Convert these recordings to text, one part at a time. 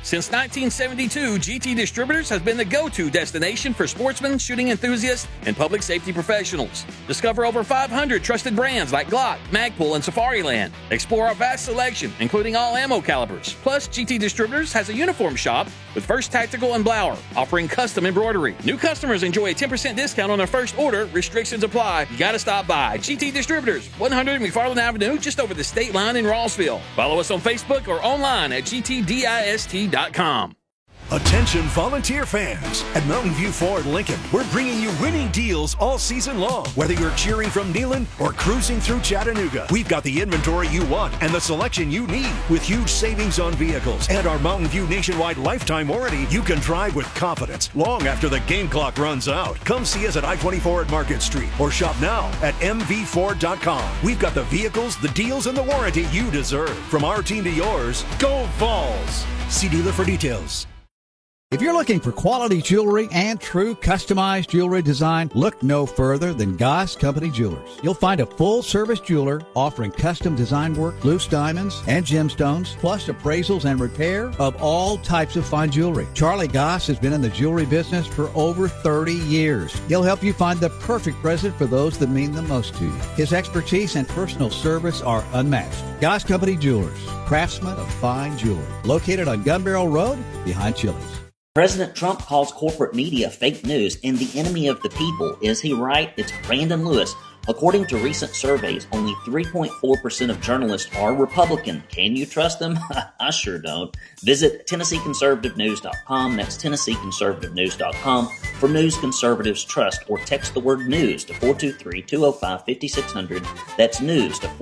Since 1972, GT Distributors has been the go-to destination for sportsmen, shooting enthusiasts, and public safety professionals. Discover over 500 trusted brands like Glock, Magpul, and Safariland. Explore our vast selection, including all ammo calibers. Plus, GT Distributors has a uniform shop with First Tactical and Blower, offering custom embroidery. New customers enjoy a 10% discount on their first order. Restrictions apply. You gotta stop by. GT Distributors, 100 McFarland Avenue, just over the state line in Rossville. Follow us on Facebook or online at gtdist.com. Attention volunteer fans. At Mountain View Ford Lincoln, we're bringing you winning deals all season long. Whether you're cheering from Neyland or cruising through Chattanooga, we've got the inventory you want and the selection you need. With huge savings on vehicles and our Mountain View nationwide lifetime warranty, you can drive with confidence long after the game clock runs out. Come see us at I-24 at Market Street or shop now at mvford.com. We've got the vehicles, the deals, and the warranty you deserve. From our team to yours, go Vols! See dealer for details. If you're looking for quality jewelry and true customized jewelry design, look no further than Goss Company Jewelers. You'll find a full-service jeweler offering custom design work, loose diamonds, and gemstones, plus appraisals and repair of all types of fine jewelry. Charlie Goss has been in the jewelry business for over 30 years. He'll help you find the perfect present for those that mean the most to you. His expertise and personal service are unmatched. Goss Company Jewelers, craftsmen of fine jewelry. Located on Gun Barrel Road, behind Chili's. President Trump calls corporate media fake news and the enemy of the people. Is he right? It's Brandon Lewis. According to recent surveys, only 3.4% of journalists are Republican. Can you trust them? I sure don't. Visit TennesseeConservativeNews.com. That's TennesseeConservativeNews.com for news conservatives trust, or text the word news to 423-205-5600. That's news to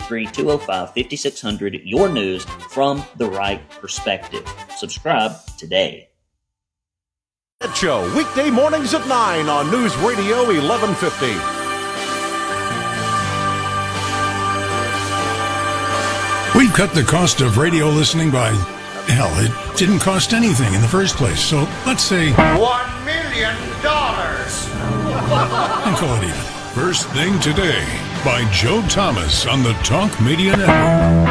423-205-5600. Your news from the right perspective. Subscribe today. Show weekday mornings at 9 on News Radio 1150. We've cut the cost of radio listening by, hell, it didn't cost anything in the first place. So let's say $1 million. And call it even. First Thing Today by Joe Thomas on the Talk Media Network.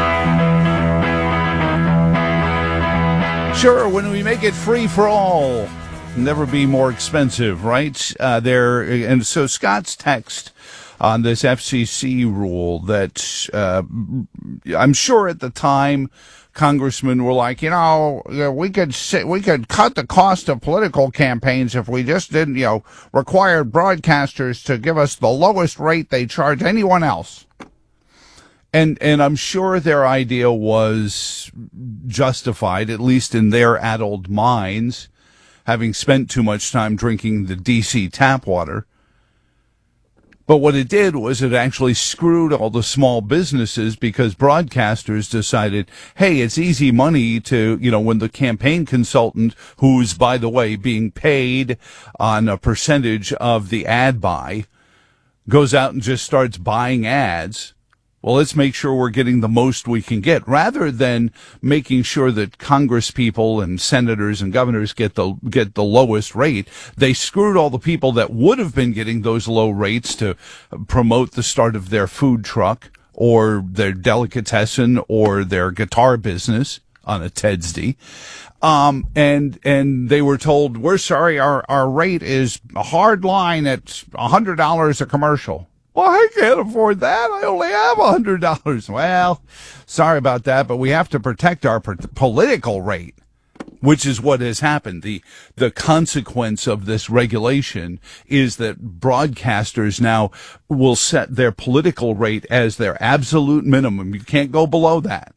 Sure, when we make it free for all, never be more expensive, right? And so Scott's text on this FCC rule that I'm sure at the time congressmen were like, we could cut the cost of political campaigns if we just didn't, require broadcasters to give us the lowest rate they charge anyone else. And I'm sure their idea was justified, at least in their addled minds, having spent too much time drinking the D.C. tap water. But what it did was it actually screwed all the small businesses, because broadcasters decided, hey, it's easy money to, when the campaign consultant, who's, by the way, being paid on a percentage of the ad buy, goes out and just starts buying ads. Well, let's make sure we're getting the most we can get, rather than making sure that Congress people and senators and governors get the lowest rate. They screwed all the people that would have been getting those low rates to promote the start of their food truck or their delicatessen or their guitar business on a TEDSD. And they were told, we're sorry, our rate is a hard line at $100 a commercial. Well, I can't afford that. I only have $100. Well, sorry about that, but we have to protect our political rate, which is what has happened. The consequence of this regulation is that broadcasters now will set their political rate as their absolute minimum. You can't go below that.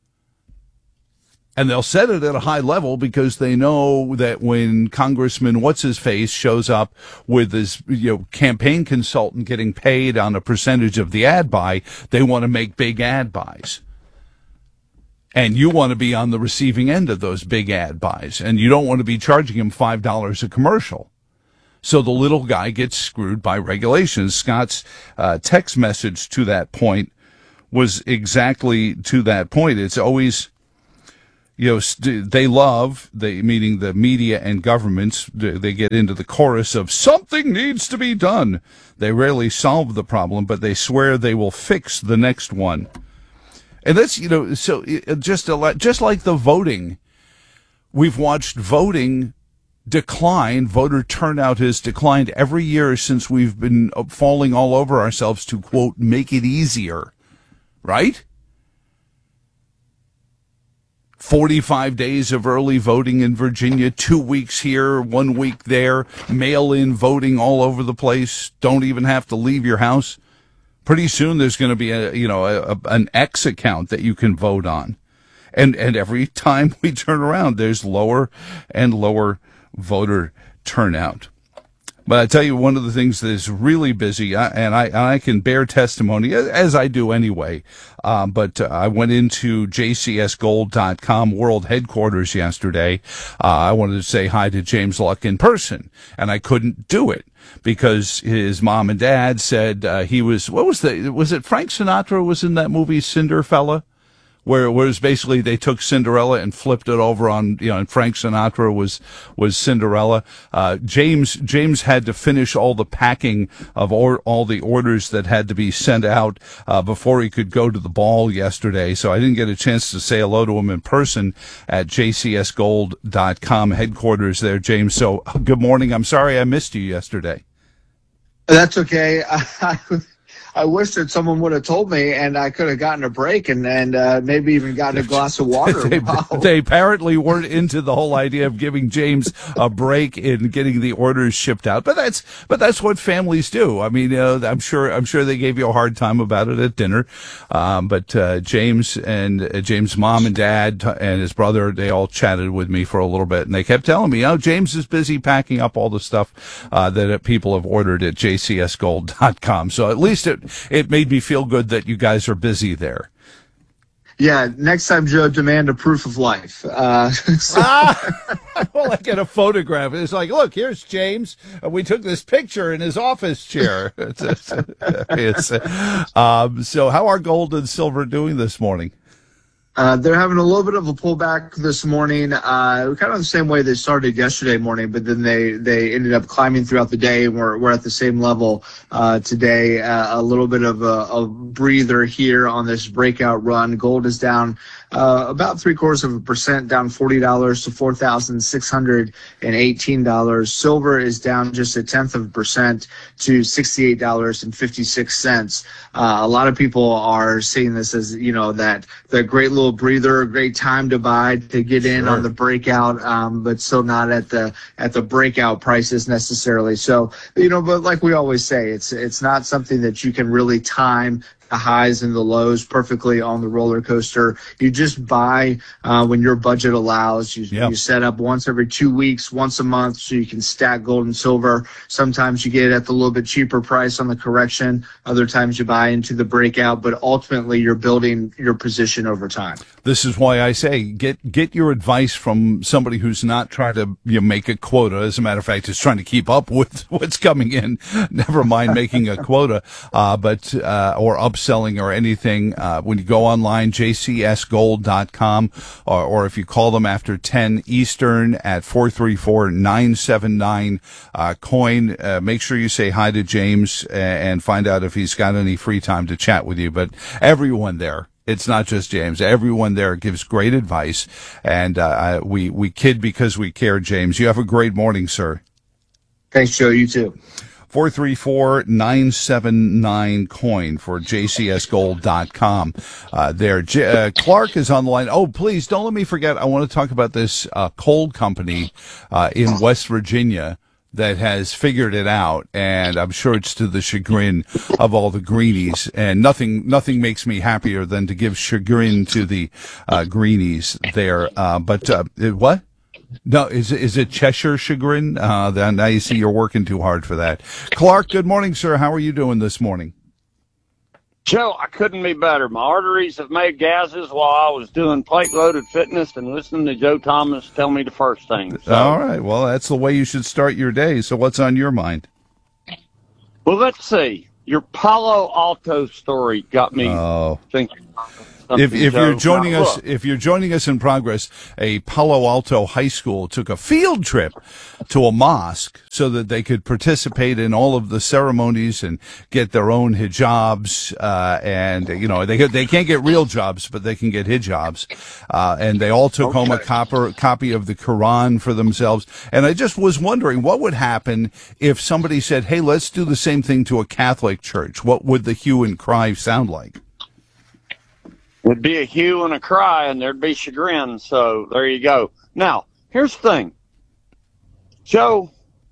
And they'll set it at a high level because they know that when Congressman What's-His-Face shows up with his campaign consultant getting paid on a percentage of the ad buy, they want to make big ad buys. And you want to be on the receiving end of those big ad buys. And you don't want to be charging him $5 a commercial. So the little guy gets screwed by regulations. Scott's text message to that point was exactly to that point. It's always... meaning the media and governments, they get into the chorus of something needs to be done. They rarely solve the problem, but they swear they will fix the next one. And that's, just like the voting, we've watched voting decline. Voter turnout has declined every year since we've been falling all over ourselves to, quote, make it easier, right? 45 days of early voting in Virginia, 2 weeks here, 1 week there, mail-in voting all over the place, don't even have to leave your house. Pretty soon there's going to be an X account that you can vote on. And every time we turn around, there's lower and lower voter turnout. But I tell you, one of the things that is really busy, and I can bear testimony, as I do anyway, but I went into jcsgold.com world headquarters yesterday. I wanted to say hi to James Luck in person, and I couldn't do it because his mom and dad said was it Frank Sinatra was in that movie Cinderfella? Where it was basically they took Cinderella and flipped it over on, and Frank Sinatra was Cinderella. James had to finish all the packing of all the orders that had to be sent out, before he could go to the ball yesterday. So I didn't get a chance to say hello to him in person at jcsgold.com headquarters there, James. So good morning. I'm sorry I missed you yesterday. That's okay. I wish that someone would have told me, and I could have gotten a break and maybe even gotten a glass of water. They apparently weren't into the whole idea of giving James a break in getting the orders shipped out. But that's what families do. I mean, I'm sure they gave you a hard time about it at dinner. But James and James' mom and dad and his brother, they all chatted with me for a little bit, and they kept telling me, James is busy packing up all the stuff that people have ordered at jcsgold.com. So at least it made me feel good that you guys are busy there. Yeah, next time, Joe, demand a proof of life. Well, I get a photograph. It's like, look, here's James. We took this picture in his office chair. So how are gold and silver doing this morning? They're having a little bit of a pullback this morning, kind of the same way they started yesterday morning, but then they ended up climbing throughout the day, and we're at the same level today. A little bit of a breather here on this breakout run. Gold is down about 0.75%, down $40 to $4,618. Silver is down just 0.1% to $68.56. A lot of people are seeing this as, that the great little breather, great time to buy, to get in on the breakout, but still not at the breakout prices necessarily. So, but like we always say, it's not something that you can really time the highs and the lows perfectly on the roller coaster. You just buy when your budget allows. You set up once every 2 weeks, once a month, so you can stack gold and silver. Sometimes you get it at the little bit cheaper price on the correction. Other times you buy into the breakout, but ultimately you're building your position over time. This is why I say get your advice from somebody who's not trying to make a quota. As a matter of fact, is trying to keep up with what's coming in. Never mind making a quota, but or upselling or anything. When you go online, jcsgold.com, or if you call them after 10 Eastern at 434-979 coin, make sure you say hi to James and find out if he's got any free time to chat with you. But everyone there, it's not just James. Everyone there gives great advice, and we kid because we care, James. You have a great morning, sir. Thanks, Joe. You too. 434-979 coin for jcsgold.com. Clark is on the line. Oh, please don't let me forget. I want to talk about this coal company in West Virginia that has figured it out, and I'm sure it's to the chagrin of all the greenies. And nothing makes me happier than to give chagrin to the greenies there. But what? No, is it Cheshire chagrin? Now you see you're working too hard for that. Clark, good morning, sir. How are you doing this morning? Joe, I couldn't be better. My arteries have made gases while I was doing plate-loaded fitness and listening to Joe Thomas tell me the first thing. So, all right. Well, that's the way you should start your day. So what's on your mind? Well, let's see. Your Palo Alto story got me thinking. something. If you're joining us in progress, a Palo Alto high school took a field trip to a mosque so that they could participate in all of the ceremonies and get their own hijabs. And they can't get real jobs, but they can get hijabs. And they all took home a copy of the Quran for themselves. And I just was wondering what would happen if somebody said, "Hey, let's do the same thing to a Catholic church." What would the hue and cry sound like? Would be a hue and a cry, and there'd be chagrin. So there you go. Now, here's the thing, Joe.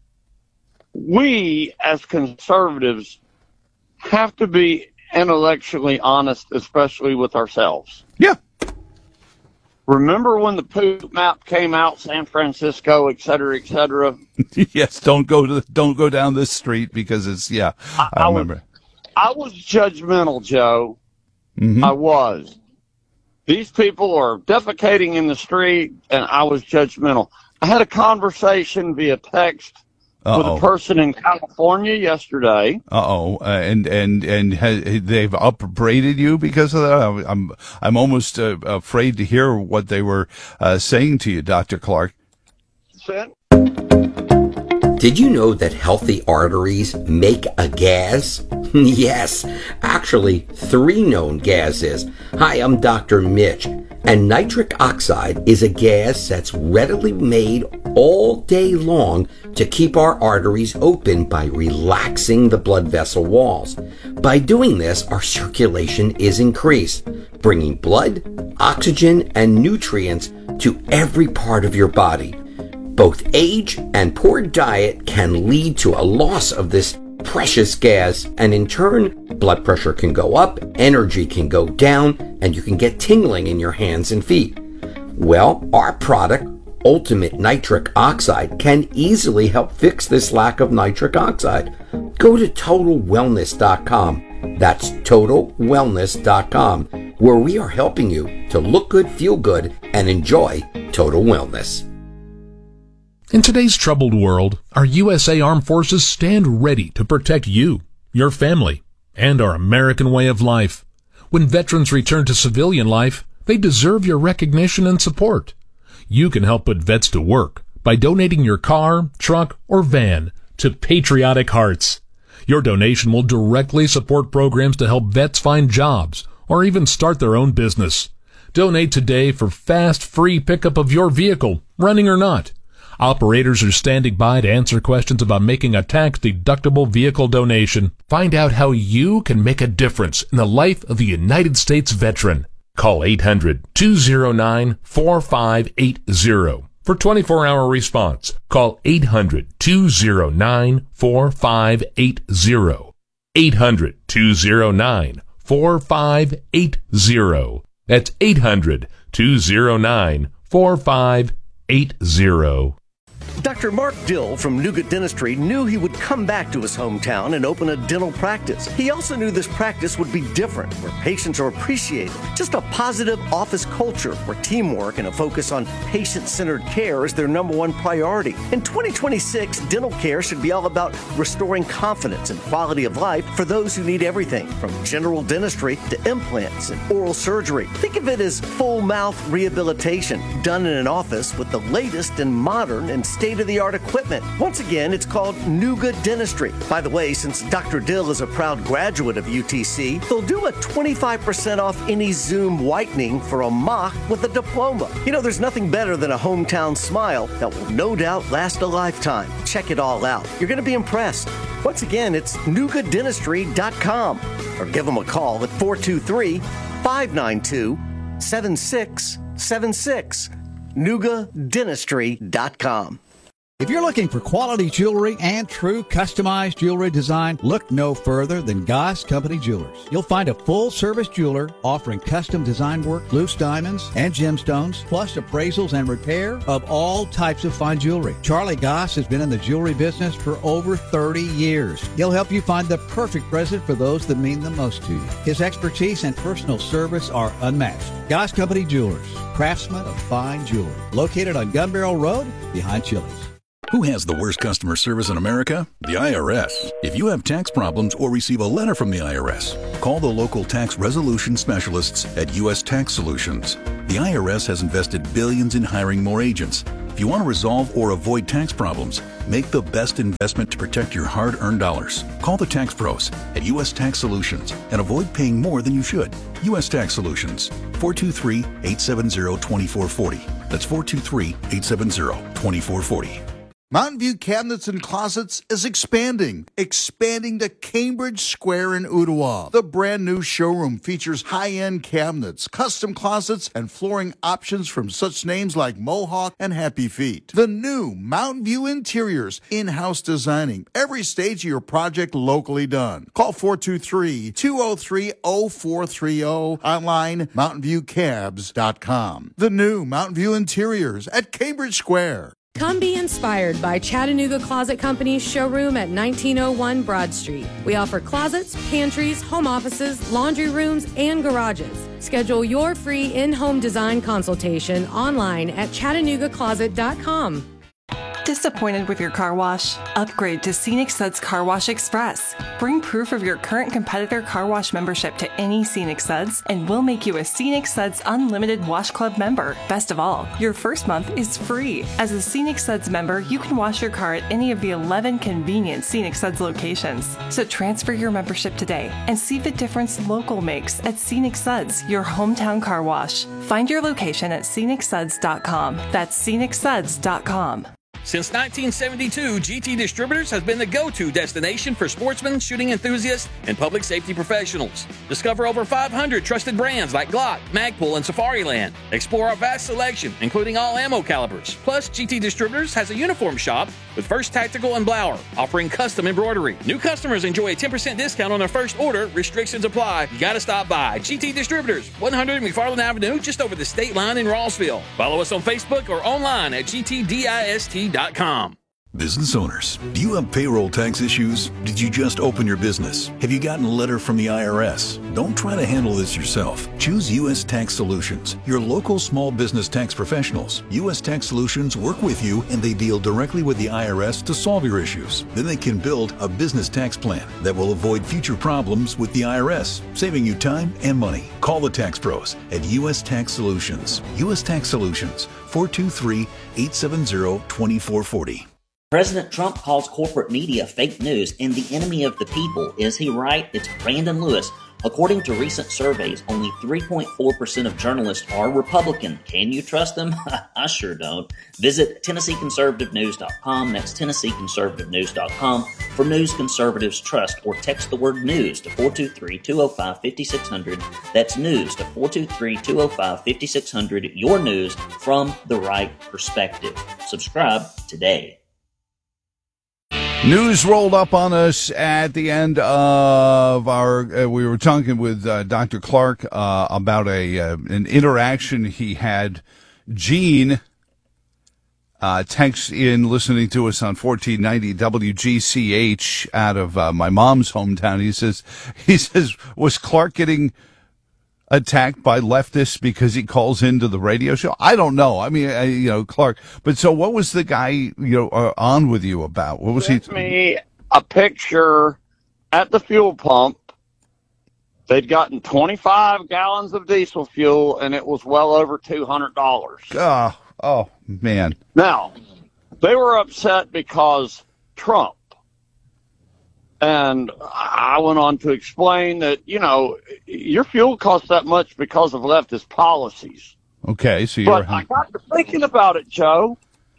We as conservatives have to be intellectually honest, especially with ourselves. Yeah. Remember when the poop map came out, San Francisco, et cetera, et cetera? Yes. Don't go down this street because it's I remember. I was judgmental, Joe. Mm-hmm. I was. These people are defecating in the street, and I was judgmental. I had a conversation via text with a person in California yesterday. And they've upbraided you because of that? I'm almost afraid to hear what they were saying to you, Dr. Clark. Did you know that healthy arteries make a gas? Yes, actually 3 known gases. Hi, I'm Dr. Mitch, and nitric oxide is a gas that's readily made all day long to keep our arteries open by relaxing the blood vessel walls. By doing this, our circulation is increased, bringing blood, oxygen, and nutrients to every part of your body. Both age and poor diet can lead to a loss of this precious gas, and in turn, blood pressure can go up, energy can go down, and you can get tingling in your hands and feet. Well, our product, Ultimate Nitric Oxide, can easily help fix this lack of nitric oxide. Go to TotalWellness.com. That's TotalWellness.com, where we are helping you to look good, feel good, and enjoy total wellness. In today's troubled world, our USA Armed Forces stand ready to protect you, your family, and our American way of life. When veterans return to civilian life, they deserve your recognition and support. You can help put vets to work by donating your car, truck, or van to Patriotic Hearts. Your donation will directly support programs to help vets find jobs or even start their own business. Donate today for fast, free pickup of your vehicle, running or not. Operators are standing by to answer questions about making a tax-deductible vehicle donation. Find out how you can make a difference in the life of a United States veteran. Call 800-209-4580 for 24-hour response. Call 800-209-4580. 800-209-4580. That's 800-209-4580. Dr. Mark Dill from Nuga Dentistry knew he would come back to his hometown and open a dental practice. He also knew this practice would be different, where patients are appreciated. Just a positive office culture where teamwork and a focus on patient-centered care is their number one priority. In 2026, dental care should be all about restoring confidence and quality of life for those who need everything, from general dentistry to implants and oral surgery. Think of it as full mouth rehabilitation done in an office with the latest and modern and state-of-the-art equipment. Once again, it's called Nuga Dentistry. By the way, since Dr. Dill is a proud graduate of UTC, they'll do a 25% off any Zoom whitening for a mock with a diploma. You know, there's nothing better than a hometown smile that will no doubt last a lifetime. Check it all out. You're going to be impressed. Once again, it's NugaDentistry.com or give them a call at 423-592-7676. NugaDentistry.com. If you're looking for quality jewelry and true customized jewelry design, look no further than Goss Company Jewelers. You'll find a full-service jeweler offering custom design work, loose diamonds, and gemstones, plus appraisals and repair of all types of fine jewelry. Charlie Goss has been in the jewelry business for over 30 years. He'll help you find the perfect present for those that mean the most to you. His expertise and personal service are unmatched. Goss Company Jewelers, craftsmen of fine jewelry, located on Gun Barrel Road behind Chili's. Who has the worst customer service in America? The IRS. If you have tax problems or receive a letter from the IRS, call the local tax resolution specialists at U.S. Tax Solutions. The IRS has invested billions in hiring more agents. If you want to resolve or avoid tax problems, make the best investment to protect your hard-earned dollars. Call the tax pros at U.S. Tax Solutions and avoid paying more than you should. U.S. Tax Solutions, 423-870-2440. That's 423-870-2440. Mountain View Cabinets and Closets is expanding to Cambridge Square in Ottawa. The brand new showroom features high-end cabinets, custom closets, and flooring options from such names like Mohawk and Happy Feet. The new Mountain View Interiors, in-house designing, every stage of your project locally done. Call 423-203-0430, online mountainviewcabs.com. The new Mountain View Interiors at Cambridge Square. Come be inspired by Chattanooga Closet Company's showroom at 1901 Broad Street. We offer closets, pantries, home offices, laundry rooms, and garages. Schedule your free in-home design consultation online at ChattanoogaCloset.com. Disappointed with your car wash? Upgrade to Scenic Suds Car Wash Express. Bring proof of your current competitor car wash membership to any Scenic Suds, and we'll make you a Scenic Suds Unlimited Wash Club member. Best of all, your first month is free. As a Scenic Suds member, you can wash your car at any of the 11 convenient Scenic Suds locations. So transfer your membership today and see the difference local makes at Scenic Suds, your hometown car wash. Find your location at scenicsuds.com. That's scenicsuds.com. Since 1972, GT Distributors has been the go-to destination for sportsmen, shooting enthusiasts, and public safety professionals. Discover over 500 trusted brands like Glock, Magpul, and Safariland. Explore our vast selection, including all ammo calibers. Plus, GT Distributors has a uniform shop with First Tactical and Blower, offering custom embroidery. New customers enjoy a 10% discount on their first order. Restrictions apply. You gotta stop by. GT Distributors, 100 McFarland Avenue, just over the state line in Rossville. Follow us on Facebook or online at gtdist.com. Business owners, do you have payroll tax issues? Did you just open your business? Have you gotten a letter from the IRS? Don't try to handle this yourself. Choose U.S. Tax Solutions, your local small business tax professionals. U.S. Tax Solutions work with you and they deal directly with the IRS to solve your issues. Then they can build a business tax plan that will avoid future problems with the IRS, saving you time and money. Call the tax pros at U.S. Tax Solutions. U.S. Tax Solutions, 423-870-2440. President Trump calls corporate media fake news and the enemy of the people. Is he right? It's Brandon Lewis. According to recent surveys, only 3.4% of journalists are Republican. Can you trust them? I sure don't. Visit TennesseeConservativeNews.com. That's TennesseeConservativeNews.com for news conservatives trust, or text the word news to 423-205-5600. That's news to 423-205-5600. Your news from the right perspective. Subscribe today. News rolled up on us at the end of our, we were talking with Dr. Clark about an interaction he had. Gene texts in, listening to us on 1490 WGCH out of my mom's hometown. He says, was Clark getting attacked by leftists because he calls into the radio show? I don't know. I mean, Clark. But so what was the guy, on with you about? What was he? Sent me a picture at the fuel pump. They'd gotten 25 gallons of diesel fuel, and it was well over $200. Oh, man. Now, they were upset because Trump. And I went on to explain that, your fuel costs that much because of leftist policies. Okay, so But I got to thinking about it, Joe.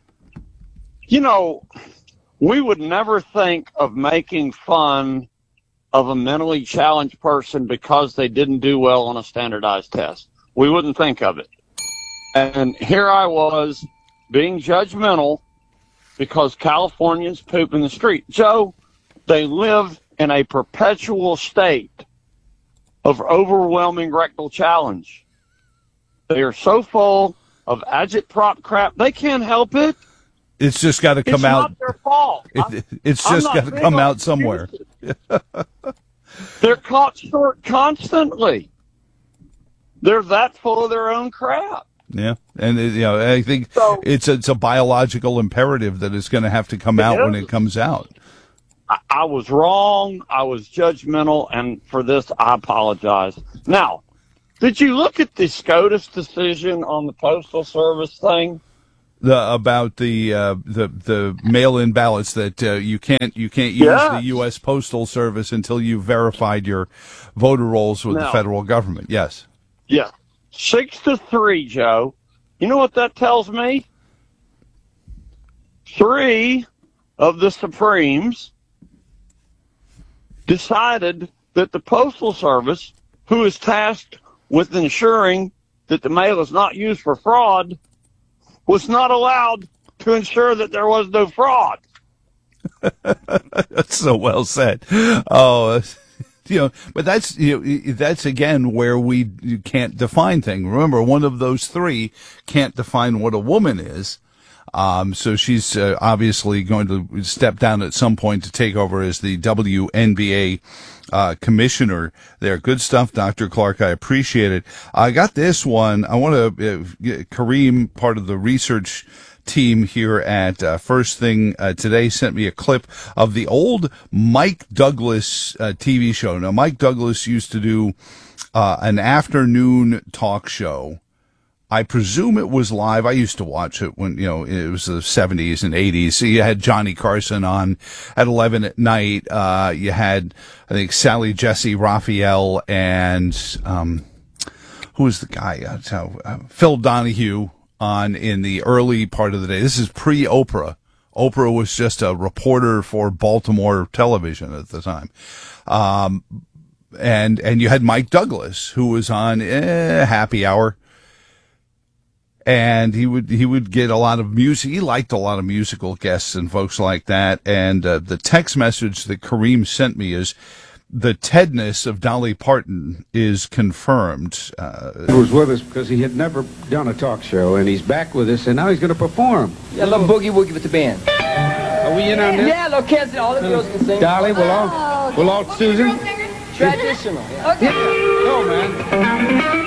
We would never think of making fun of a mentally challenged person because they didn't do well on a standardized test. We wouldn't think of it. And here I was being judgmental because Californians poop in the street. Joe, they live in a perpetual state of overwhelming rectal challenge. They are so full of agitprop crap, they can't help it. It's just got to come out. It's not their fault. It's just got to come out somewhere. They're caught short constantly. They're that full of their own crap. Yeah, and I think it's a biological imperative that is going to have to come out when it comes out. I was wrong. I was judgmental, and for this, I apologize. Now, did you look at the SCOTUS decision on the Postal Service thing? About the mail-in ballots that you can't use the U.S. Postal Service until you've verified your voter rolls with the federal government. Yes. Yeah. 6-3, Joe. You know what that tells me? 3 of the Supremes decided that the Postal Service, who is tasked with ensuring that the mail is not used for fraud, was not allowed to ensure that there was no fraud. That's so well said. Oh, but that's again where you can't define things. Remember, one of those 3 can't define what a woman is. So she's obviously going to step down at some point to take over as the WNBA commissioner there. Good stuff, Dr. Clark. I appreciate it. I got this one. I want to Kareem, part of the research team here at First Thing Today, sent me a clip of the old Mike Douglas TV show. Now, Mike Douglas used to do an afternoon talk show. I presume it was live. I used to watch it when, it was the 70s and 80s. So you had Johnny Carson on at 11 at night. You had, I think, Sally Jesse Raphael and, who was the guy? Phil Donahue on in the early part of the day. This is pre-Oprah. Oprah was just a reporter for Baltimore television at the time. And you had Mike Douglas, who was on Happy Hour. And he would get a lot of music. He liked a lot of musical guests and folks like that. And the text message that Kareem sent me is, the Tedness of Dolly Parton is confirmed. He was with us because he had never done a talk show, and he's back with us, and now he's going to perform. Yeah, a little boogie woogie with the band. Are we in on this? Yeah, little kids, all the girls can sing. Dolly, we'll all Susan? Traditional. Yeah. Go, man.